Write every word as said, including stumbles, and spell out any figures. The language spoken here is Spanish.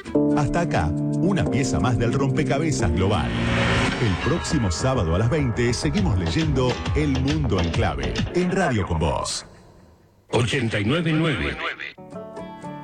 Hasta acá, una pieza más del rompecabezas global. El próximo sábado a las veinte seguimos leyendo El Mundo en Clave, en Radio Con Vos. ochenta y nueve punto nueve